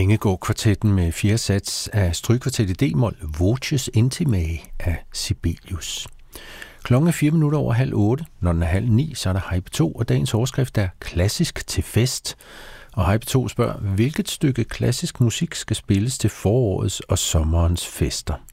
Engegård-kvartetten med 4. sats af strygkvartet i D-mol, Voces Intimae af Sibelius. Klokken er 4 minutter over 7:30. Når den er 8:30, så er der Hype 2, og dagens overskrift er Klassisk til fest. Og Hype 2 spørger, hvilket stykke klassisk musik skal spilles til forårets og sommerens fester?